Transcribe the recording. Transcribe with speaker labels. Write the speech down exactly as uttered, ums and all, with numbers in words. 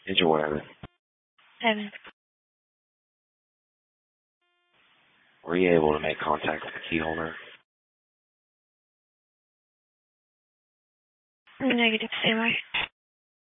Speaker 1: Enjoy it.
Speaker 2: Seven.
Speaker 1: Were you able to make contact with the key holder?
Speaker 2: Negative, Stanley.